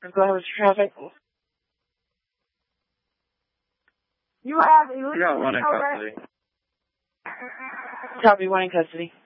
Go ahead with your traffic. You have You got one in custody. Copy, one in custody.